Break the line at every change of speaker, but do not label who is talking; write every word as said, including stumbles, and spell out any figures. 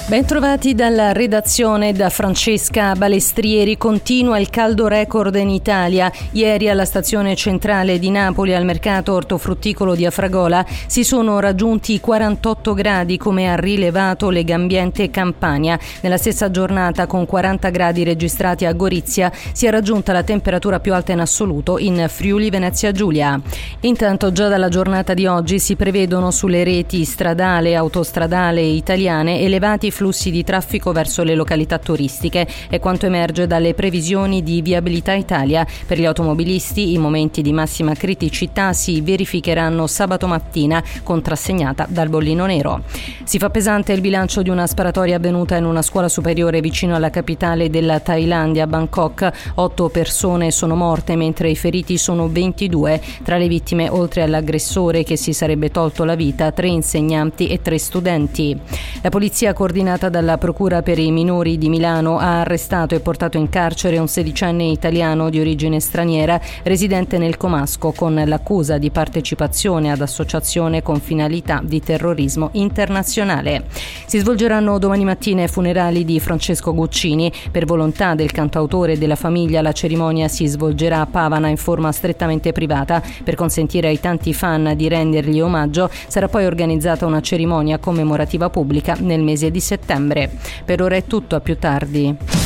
Bentrovati dalla redazione da Francesca Balestrieri. Continua il caldo record in Italia. Ieri alla stazione centrale di Napoli, al mercato ortofrutticolo di Afragola, si sono raggiunti i quarantotto gradi, come ha rilevato Legambiente Campania. Nella stessa giornata, con quaranta gradi registrati a Gorizia, si è raggiunta la temperatura più alta in assoluto in Friuli Venezia Giulia. Intanto, già dalla giornata di oggi si prevedono sulle reti stradale e autostradale italiane elevati flussi di traffico verso le località turistiche. È quanto emerge dalle previsioni di Viabilità Italia. Per gli automobilisti i momenti di massima criticità si verificheranno sabato mattina, contrassegnata dal bollino nero. Si fa pesante il bilancio di una sparatoria avvenuta in una scuola superiore vicino alla capitale della Thailandia, Bangkok. Otto persone sono morte, mentre i feriti sono ventidue. Tra le vittime, oltre all'aggressore che si sarebbe tolto la vita, tre insegnanti e tre studenti. La polizia coordinata dalla Procura per i minori di Milano ha arrestato e portato in carcere un sedicenne italiano di origine straniera residente nel Comasco, con l'accusa di partecipazione ad associazione con finalità di terrorismo internazionale. Si svolgeranno domani mattina i funerali di Francesco Guccini. Per volontà del cantautore e della famiglia, la cerimonia si svolgerà a Pavana in forma strettamente privata. Per consentire ai tanti fan di rendergli omaggio, sarà poi organizzata una cerimonia commemorativa pubblica nel mese di settembre. Per ora è tutto, a più tardi.